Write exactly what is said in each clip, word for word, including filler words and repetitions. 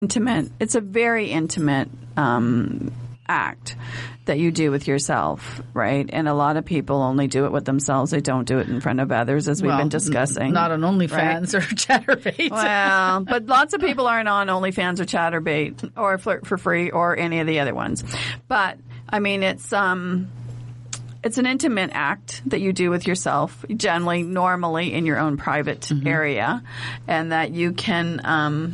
intimate. It's a very intimate um, act that you do with yourself, right? And a lot of people only do it with themselves. They don't do it in front of others, as we've well, been discussing. Not on OnlyFans, right? Or Chatterbait. Well, but lots of people aren't on OnlyFans or Chatterbait or Flirt for Free or any of the other ones. But I mean, it's um, it's an intimate act that you do with yourself, generally, normally in your own private mm-hmm. area, and that you can. Um,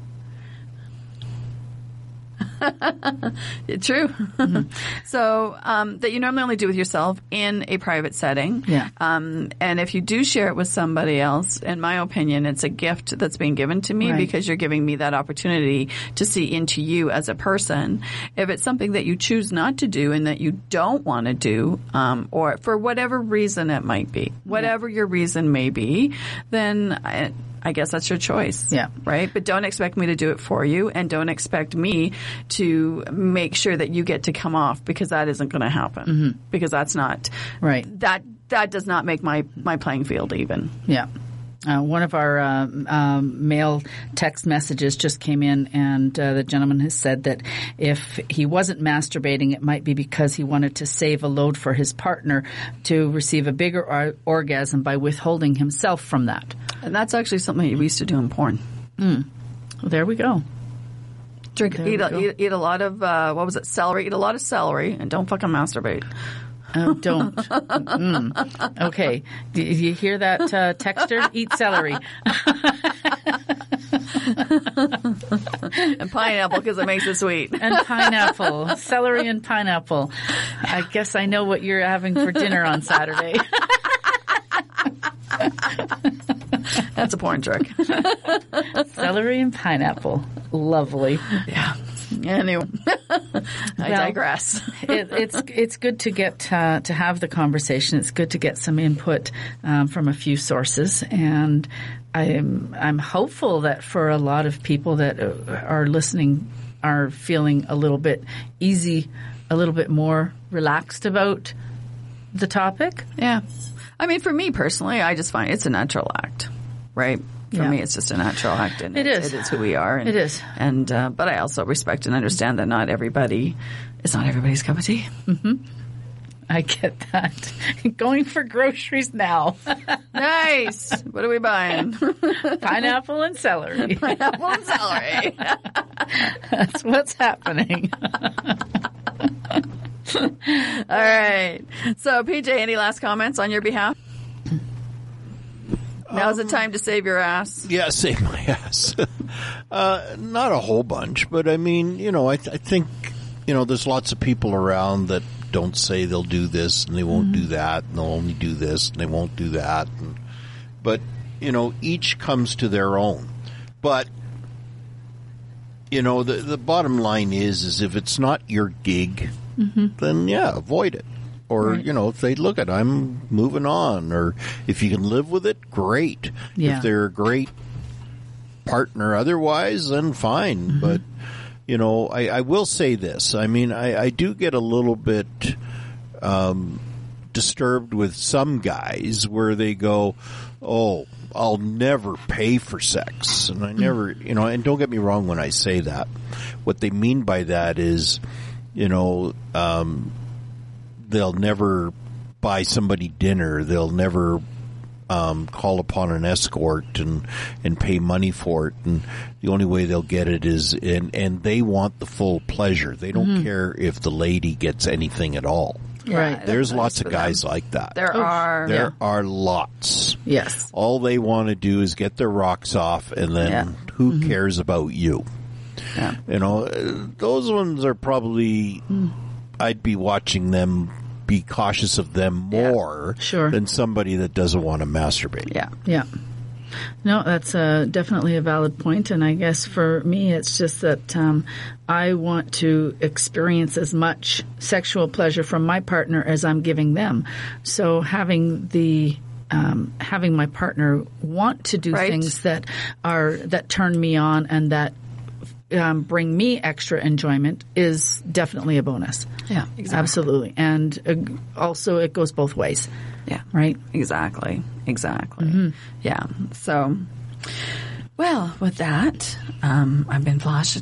True. Mm-hmm. So um, that you normally only do with yourself in a private setting. Yeah. Um, and if you do share it with somebody else, in my opinion, it's a gift that's being given to me right. because you're giving me that opportunity to see into you as a person. If it's something that you choose not to do and that you don't want to do, um, or for whatever reason it might be, whatever yeah. your reason may be, then I, I guess that's your choice. Yeah. Right? But don't expect me to do it for you, and don't expect me to make sure that you get to come off, because that isn't going to happen. Mm-hmm. Because that's not right. That that does not make my, my playing field even. Yeah. Uh, one of our uh, um, mail text messages just came in, and uh, the gentleman has said that if he wasn't masturbating, it might be because he wanted to save a load for his partner to receive a bigger or- orgasm by withholding himself from that. And that's actually something we used to do in porn. Mm. Well, there we go. Drink, eat a, eat, eat a lot of, uh, what was it, celery. Eat a lot of celery, and don't fucking masturbate. Oh, don't. Mm. Okay. Do you hear that, uh, texter? Eat celery. And pineapple, because it makes it sweet. And pineapple. Celery and pineapple. I guess I know what you're having for dinner on Saturday. That's a porn trick. Celery and pineapple. Lovely. Yeah. Anyway, I well, digress. it, it's it's good to get uh, to have the conversation. It's good to get some input um, from a few sources, and I'm I'm hopeful that for a lot of people that are listening are feeling a little bit easy, a little bit more relaxed about the topic. Yeah, I mean, for me personally, I just find it's a natural act, right? For yeah. me, it's just a natural act, and it is. It is who we are. And, it is. And uh, but I also respect and understand that not everybody, it's not everybody's cup of tea. Mm-hmm. I get that. Going for groceries now. Nice. What are we buying? Pineapple and celery. Pineapple and celery. That's what's happening. All right. So, P J, any last comments on your behalf? Now's the time to save your ass. Yeah, save my ass. uh, not a whole bunch, but I mean, you know, I, th- I think, you know, there's lots of people around that don't say they'll do this and they won't mm-hmm. do that, and they'll only do this and they won't do that. And, but, you know, each comes to their own. But, you know, the, the bottom line is, is if it's not your gig, mm-hmm. then yeah, avoid it. Or, right. you know, if they look at, I'm moving on. Or if you can live with it, great. Yeah. If they're a great partner otherwise, then fine. Mm-hmm. But, you know, I, I will say this. I mean, I, I do get a little bit um, disturbed with some guys where they go, oh, I'll never pay for sex. And I never, you know, and don't get me wrong when I say that. What they mean by that is, you know, um, they'll never buy somebody dinner. They'll never um, call upon an escort and and pay money for it. And the only way they'll get it is, and, and they want the full pleasure. They don't mm-hmm. care if the lady gets anything at all. Yeah, right. There's lots of guys them. like that. There oh, are. There yeah. are lots. Yes. All they want to do is get their rocks off, and then yeah. who mm-hmm. cares about you? Yeah. You know, those ones are probably, mm. I'd be watching them, be cautious of them more yeah. sure. than somebody that doesn't want to masturbate. Yeah. Yeah. No, that's uh, definitely a valid point, and I guess for me it's just that um, I want to experience as much sexual pleasure from my partner as I'm giving them. So having the um, having my partner want to do right. things that are that turn me on and that um, bring me extra enjoyment is definitely a bonus. Yeah, exactly. Absolutely, and uh, also it goes both ways. Yeah. Right? Exactly. Exactly. Mm-hmm. Yeah. So, Well, with that, um, I've been Flash